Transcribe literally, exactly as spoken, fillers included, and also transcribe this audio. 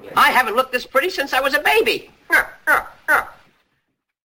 I haven't looked this pretty since I was a baby.